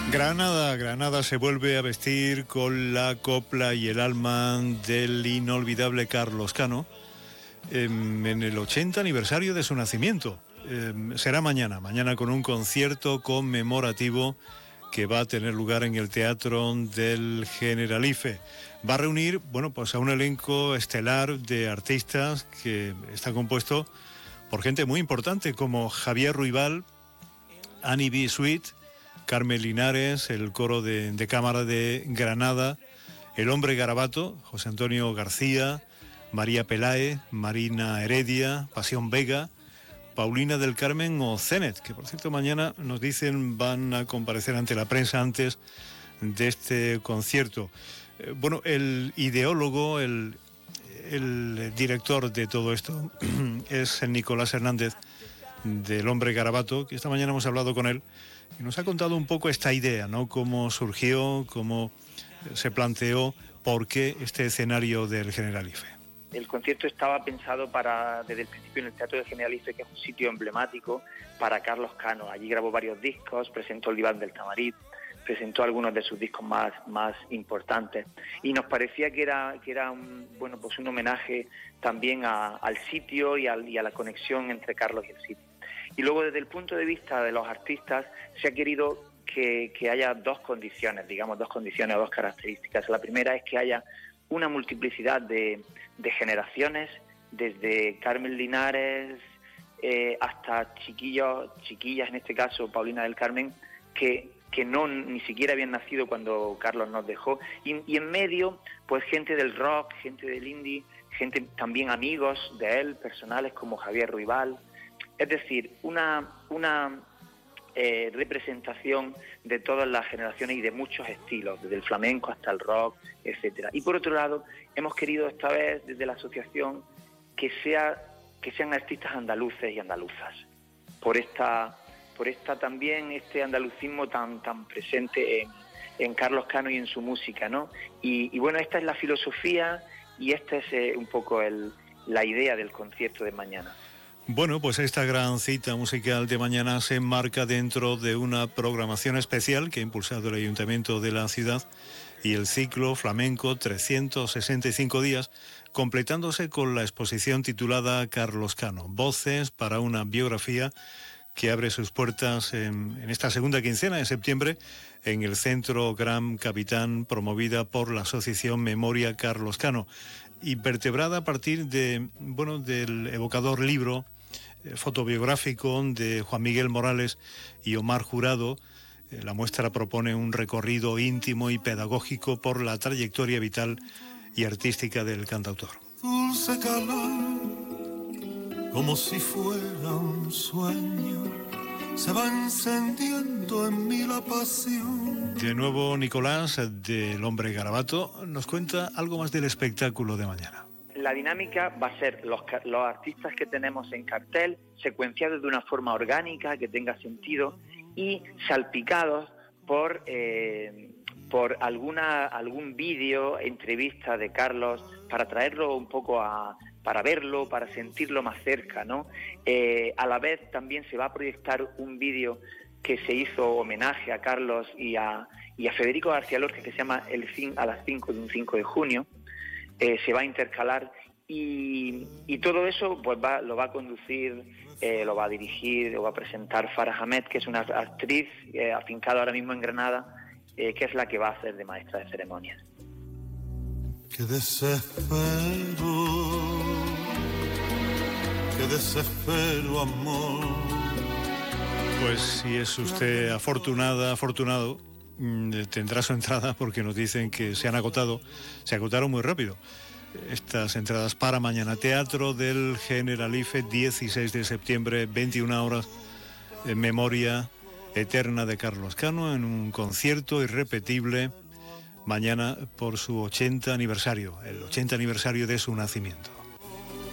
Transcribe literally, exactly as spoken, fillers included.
Granada, Granada se vuelve a vestir con la copla y el alma del inolvidable Carlos Cano en, en el ochenta aniversario de su nacimiento. Eh, será mañana, mañana con un concierto conmemorativo que va a tener lugar en el Teatro del Generalife. Va a reunir, bueno, pues a un elenco estelar de artistas que está compuesto por gente muy importante como Javier Ruibal, Annie B. Sweet, Carmen Linares, el coro de, de cámara de Granada, el hombre Garabato, José Antonio García, María Pelae, Marina Heredia, Pasión Vega, Paulina del Carmen o Zenet, que por cierto mañana nos dicen van a comparecer ante la prensa antes de este concierto. Eh, bueno, el ideólogo, el, el director de todo esto es el Nicolás Hernández, del hombre Garabato, que esta mañana hemos hablado con él y nos ha contado un poco esta idea, ¿no? Cómo surgió, cómo se planteó, por qué este escenario del Generalife. El concierto estaba pensado para, desde el principio, en el Teatro del Generalife, que es un sitio emblemático para Carlos Cano. Allí grabó varios discos, presentó el Diván del Tamarit, presentó algunos de sus discos más, más importantes, y nos parecía que era, que era un, bueno, pues un homenaje también a, al sitio y, al, y a la conexión entre Carlos y el sitio. Y luego, desde el punto de vista de los artistas, se ha querido que, que haya dos condiciones, digamos, dos condiciones o dos características. La primera es que haya una multiplicidad de, de generaciones, desde Carmen Linares eh, hasta chiquillos, chiquillas, en este caso Paulina del Carmen, que, que no ni siquiera habían nacido cuando Carlos nos dejó, y, y en medio, pues gente del rock, gente del indie, gente también amigos de él, personales como Javier Ruibal. Es decir, una, una eh, representación de todas las generaciones y de muchos estilos, desde el flamenco hasta el rock, etcétera. Y por otro lado, hemos querido esta vez, desde la asociación, que sea que sean artistas andaluces y andaluzas, por esta, por esta también este andalucismo tan, tan presente en, en Carlos Cano y en su música, ¿no? Y, y bueno, esta es la filosofía y esta es eh, un poco el, la idea del concierto de mañana. Bueno, pues esta gran cita musical de mañana se enmarca dentro de una programación especial que ha impulsado el Ayuntamiento de la ciudad y el ciclo flamenco trescientos sesenta y cinco días, completándose con la exposición titulada Carlos Cano, Voces para una biografía, que abre sus puertas en, en esta segunda quincena de septiembre en el Centro Gran Capitán, promovida por la Asociación Memoria Carlos Cano, y vertebrada a partir de, bueno, del evocador libro eh, fotobiográfico de Juan Miguel Morales y Omar Jurado. Eh, la muestra propone un recorrido íntimo y pedagógico por la trayectoria vital y artística del cantautor. Dulce calor, como si fuera un sueño, se va encendiendo en mí la pasión. De nuevo, Nicolás, del hombre Garabato, nos cuenta algo más del espectáculo de mañana. La dinámica va a ser los, los artistas que tenemos en cartel, secuenciados de una forma orgánica, que tenga sentido, y salpicados por, eh, por alguna algún vídeo, entrevista de Carlos, para traerlo un poco a... para verlo, para sentirlo más cerca, ¿no? Eh, a la vez también se va a proyectar un vídeo que se hizo homenaje a Carlos y a, y a Federico García Lorca, que se llama el cin, a las cinco de un cinco de junio, eh, se va a intercalar, y, y todo eso pues va, lo va a conducir, eh, lo va a dirigir, lo va a presentar Farah Ahmed, que es una actriz eh, afincada ahora mismo en Granada, eh, que es la que va a hacer de maestra de ceremonias. Qué desespero, qué desespero, amor. Pues si es usted afortunada, afortunado, tendrá su entrada, porque nos dicen que se han agotado, se agotaron muy rápido estas entradas para mañana. Teatro del Generalife, dieciséis de septiembre, veintiuna horas, en memoria eterna de Carlos Cano, en un concierto irrepetible mañana por su ochenta aniversario, el ochenta aniversario de su nacimiento.